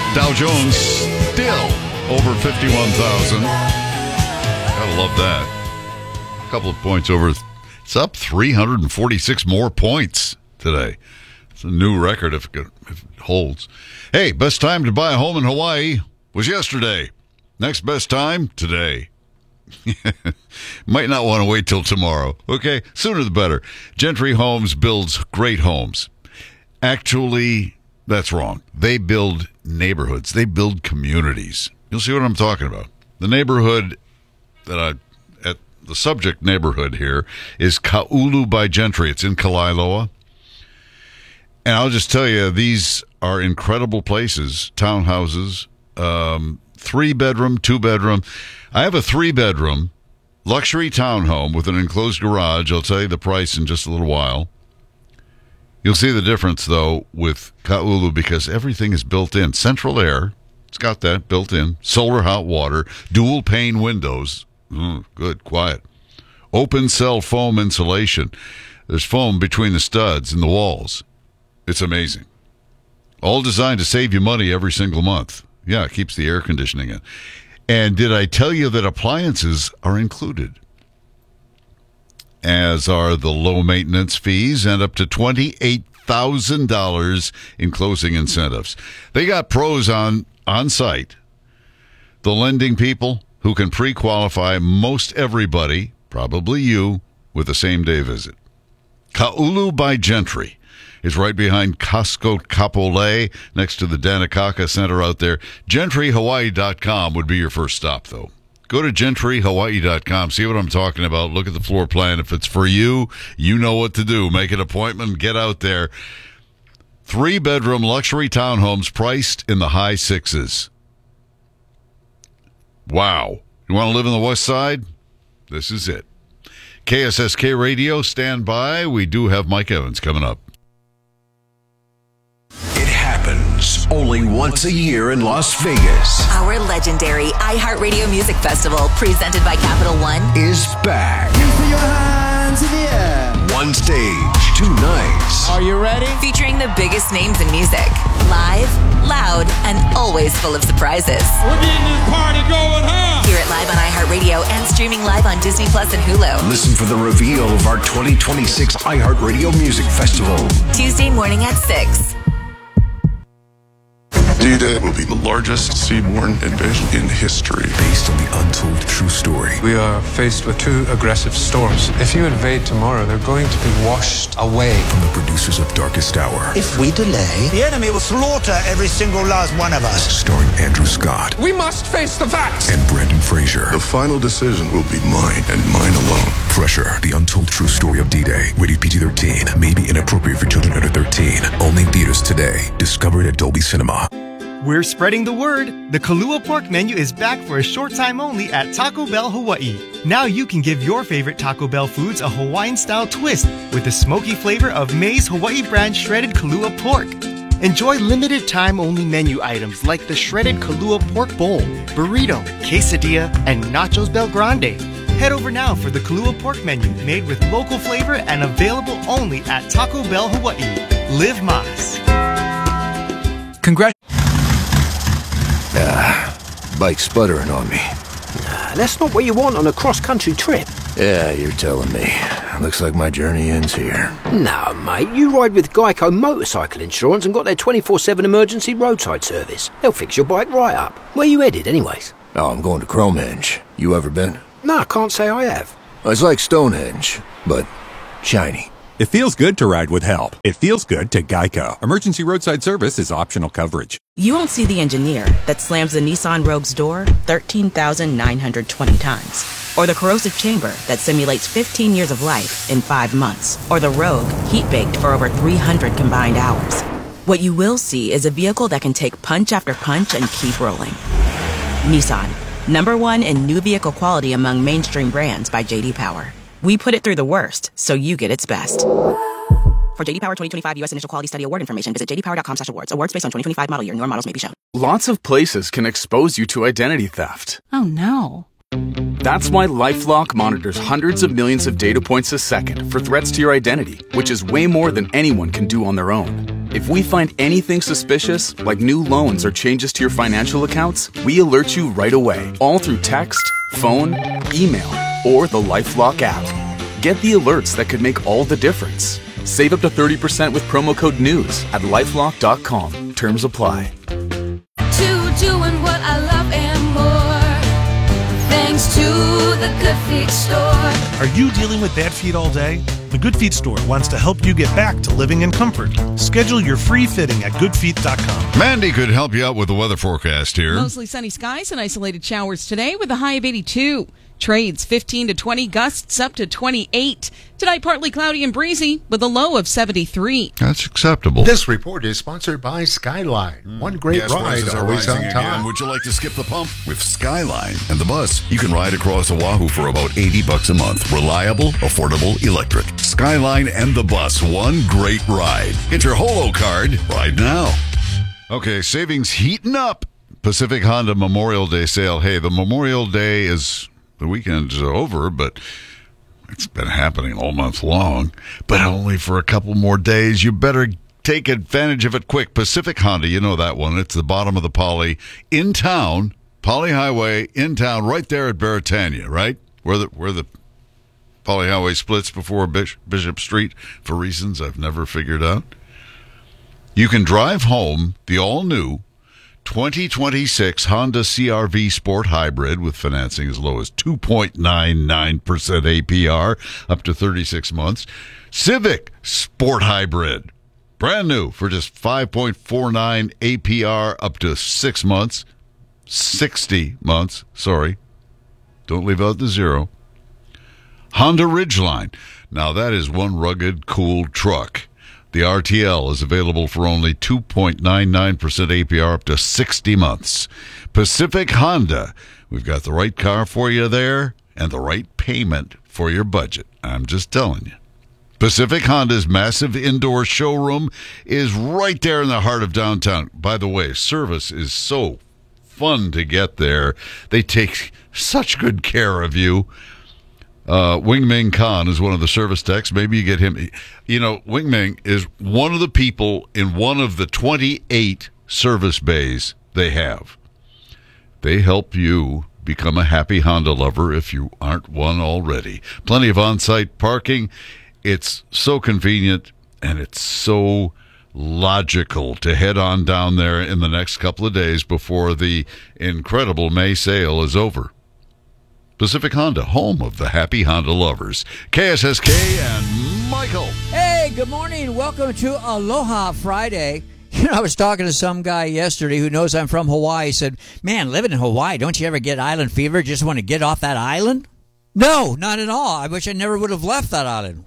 Dow Jones still over 51,000. Gotta love that. A couple of points over. It's up 346 more points today. It's a new record if it holds. Hey, best time to buy a home in Hawaii was yesterday. Next best time, today. Might not want to wait till tomorrow. Okay, sooner the better. Gentry Homes builds great homes. Actually, that's wrong. They build neighborhoods. They build communities. You'll see what I'm talking about. The neighborhood the subject neighborhood here is Ka'ulu by Gentry. It's in Kalaeloa. And I'll just tell you, these are incredible places. Townhouses, 3-bedroom, 2-bedroom. I have a 3-bedroom luxury townhome with an enclosed garage. I'll tell you the price in just a little while. You'll see the difference, though, with Ka'ulu because everything is built in. Central air, it's got that built in. Solar hot water, dual pane windows. Good, quiet. Open cell foam insulation. There's foam between the studs and the walls. It's amazing. All designed to save you money every single month. Yeah, it keeps the air conditioning in. And did I tell you that appliances are included? As are the low maintenance fees and up to $28,000 in closing incentives. They got pros on site. The lending people who can pre-qualify most everybody, probably you, with a same-day visit. Ka'ulu by Gentry is right behind Costco Kapolei, next to the Danakaka Center out there. GentryHawaii.com would be your first stop, though. Go to GentryHawaii.com, see what I'm talking about, look at the floor plan. If it's for you, you know what to do. Make an appointment, get out there. 3-bedroom luxury townhomes priced in the high sixes. Wow. You want to live in the West Side? This is it. KSSK Radio, stand by. We do have Mike Evans coming up. It happens only once a year in Las Vegas. Our legendary iHeartRadio Music Festival, presented by Capital One, is back. Put your hands in the air. One stage, 2 nights. Are you ready? featuring the biggest names in music. Live, loud, and always full of surprises. We're getting this party going, huh? Hear it live on iHeartRadio and streaming live on Disney Plus and Hulu. Listen for the reveal of our 2026 iHeartRadio Music Festival. Tuesday morning at 6. D-Day will be the largest seaborne invasion in history. Based on the untold true story. We are faced with 2 aggressive storms. If you invade tomorrow, they're going to be washed away. From the producers of Darkest Hour. If we delay, the enemy will slaughter every single last one of us. Starring Andrew Scott. We must face the facts. And Brendan Fraser. The final decision will be mine and mine alone. Pressure, the untold true story of D-Day. Rated PG-13. May be inappropriate for children under 13. Only in theaters today. Discovered at Dolby Cinema. We're spreading the word. The Kalua pork menu is back for a short time only at Taco Bell Hawaii. Now you can give your favorite Taco Bell foods a Hawaiian-style twist with the smoky flavor of May's Hawaii brand shredded Kalua pork. Enjoy limited time only menu items like the shredded Kalua pork bowl, burrito, quesadilla, and nachos Bel Grande. Head over now for the Kalua pork menu made with local flavor and available only at Taco Bell Hawaii. Live Mas. Congrats. Bike's sputtering on me. That's not what you want on a cross-country trip. Yeah, you're telling me. Looks like my journey ends here. No, mate, you ride with Geico Motorcycle Insurance and got their 24/7 emergency roadside service. They'll fix your bike right up. Where you headed, anyways? Oh, I'm going to Cromenge. You ever been? No, I can't say I have. It's like Stonehenge, but shiny. It feels good to ride with help. It feels good to Geico. Emergency roadside service is optional coverage. You won't see the engineer that slams the Nissan Rogue's door 13,920 times. Or the corrosive chamber that simulates 15 years of life in 5 months. Or the Rogue heat-baked for over 300 combined hours. What you will see is a vehicle that can take punch after punch and keep rolling. Nissan, #1 in new vehicle quality among mainstream brands by J.D. Power. We put it through the worst, so you get its best. For J.D. Power 2025 U.S. Initial Quality Study Award information, visit jdpower.com/awards. Awards based on 2025 model year. Newer models may be shown. Lots of places can expose you to identity theft. Oh, no. That's why LifeLock monitors hundreds of millions of data points a second for threats to your identity, which is way more than anyone can do on their own. If we find anything suspicious, like new loans or changes to your financial accounts, we alert you right away, all through text, phone, email, or the LifeLock app. Get the alerts that could make all the difference. Save up to 30% with promo code NEWS at lifelock.com. Terms apply. To doing what I love and more, thanks to the Good Feet Store. Are you dealing with bad feet all day? The Good Feet Store wants to help you get back to living in comfort. Schedule your free fitting at goodfeet.com. Mandy could help you out with the weather forecast here. Mostly sunny skies and isolated showers today with a high of 82. Trades 15 to 20, gusts up to 28. Tonight, partly cloudy and breezy with a low of 73. That's acceptable. This report is sponsored by Skyline. One great ride, always on time. Again. Would you like to skip the pump? With Skyline and the bus, you can ride across Oahu for about $80 a month. Reliable, affordable, electric. Skyline and the bus, one great ride. Get your Holo card right now. Okay, savings heating up. Pacific Honda Memorial Day sale. Hey, the Memorial Day the weekend is over, but it's been happening all month long, but only for a couple more days. You better take advantage of it quick. Pacific Honda, you know that one. It's the bottom of the Poly in town, Poly Highway in town, right there at Beretania, right? Where the Poly Highway splits before Bishop Street for reasons I've never figured out. You can drive home the all-new 2026 Honda CR-V Sport Hybrid with financing as low as 2.99% APR up to 36 months. Civic Sport Hybrid, brand new for just 5.49 APR up to 6 months. 60 months, sorry. Don't leave out the zero. Honda Ridgeline. Now that is one rugged, cool truck. The RTL is available for only 2.99% APR up to 60 months. Pacific Honda. We've got the right car for you there and the right payment for your budget. I'm just telling you. Pacific Honda's massive indoor showroom is right there in the heart of downtown. By the way, service is so fun to get there. They take such good care of you. Wing Ming Khan is one of the service techs. Maybe you get him. You know, Wing Ming is one of the people in one of the 28 service bays they have. They help you become a happy Honda lover if you aren't one already. Plenty of on-site parking. It's so convenient, and it's so logical to head on down there in the next couple of days before the incredible May sale is over. Pacific Honda, home of the happy Honda lovers. KSSK and Michael. Hey, good morning. Welcome to Aloha Friday. You know, I was talking to some guy yesterday who knows I'm from Hawaii. He said, man, living in Hawaii, don't you ever get island fever? Just want to get off that island? No, not at all. I wish I never would have left that island.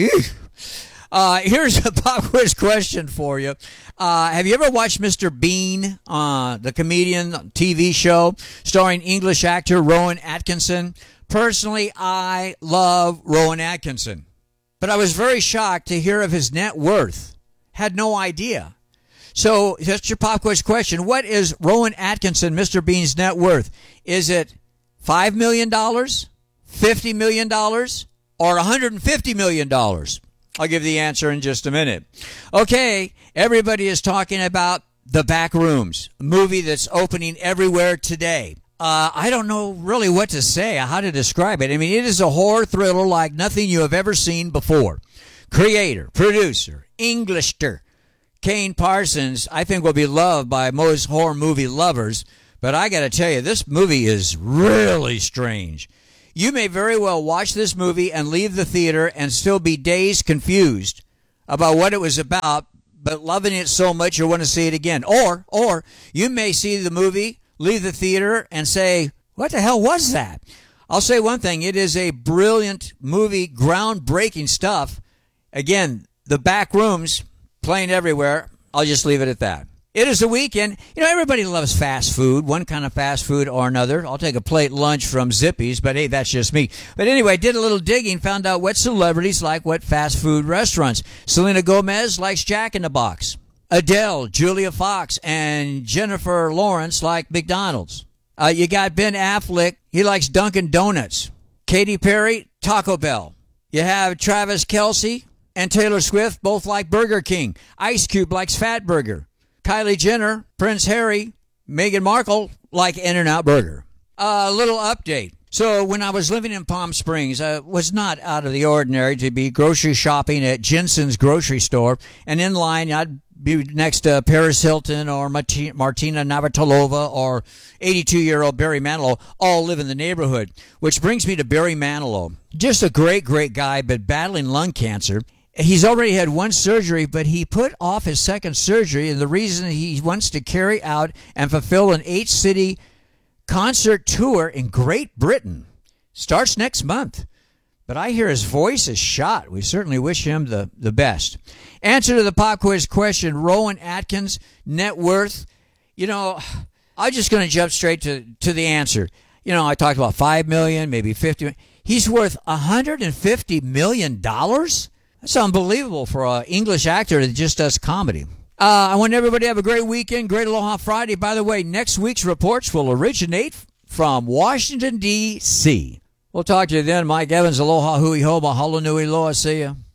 Here's a pop quiz question for you. Have you ever watched Mr. Bean, the comedian TV show starring English actor Rowan Atkinson? Personally, I love Rowan Atkinson, but I was very shocked to hear of his net worth. Had no idea. So that's your pop quiz question. What is Rowan Atkinson, Mr. Bean's net worth? Is it $5 million, $50 million, or $150 million? I'll give the answer in just a minute. Okay, everybody is talking about The Back Rooms, a movie that's opening everywhere today. I don't know really what to say, how to describe it. I mean, it is a horror thriller like nothing you have ever seen before. Creator, producer, Englishter, Kane Parsons, I think will be loved by most horror movie lovers. But I got to tell you, this movie is really strange. You may very well watch this movie and leave the theater and still be dazed, confused about what it was about, but loving it so much you want to see it again. Or you may see the movie, leave the theater, and say, what the hell was that? I'll say one thing. It is a brilliant movie, groundbreaking stuff. Again, The Back Rooms, playing everywhere. I'll just leave it at that. It is the weekend. You know, everybody loves fast food, one kind of fast food or another. I'll take a plate lunch from Zippy's, but hey, that's just me. But anyway, I did a little digging, found out what celebrities like what fast food restaurants. Selena Gomez likes Jack in the Box. Adele, Julia Fox, and Jennifer Lawrence like McDonald's. You got Ben Affleck. He likes Dunkin' Donuts. Katy Perry, Taco Bell. You have Travis Kelce, and Taylor Swift both like Burger King. Ice Cube likes Fatburger. Kylie Jenner, Prince Harry, Meghan Markle like In-N-Out Burger. A little update. So when I was living in Palm Springs, it was not out of the ordinary to be grocery shopping at Jensen's grocery store, and in line I'd be next to Paris Hilton or Martina Navratilova or 82-year-old Barry Manilow, all live in the neighborhood, which brings me to Barry Manilow. Just a great, great guy, but battling lung cancer. He's already had one surgery, but he put off his second surgery, and the reason he wants to carry out and fulfill an 8-city concert tour in Great Britain. Starts next month. But I hear his voice is shot. We certainly wish him the best. Answer to the pop quiz question, Rowan Atkins, net worth. You know, I'm just going to jump straight to the answer. You know, I talked about $5 million, maybe $50 million. He's worth $150 million? That's unbelievable for an English actor that just does comedy. I want everybody to have a great weekend, great Aloha Friday. By the way, next week's reports will originate from Washington, D.C. We'll talk to you then. Mike Evans, aloha, hui ho, mahalo nui loa, see ya.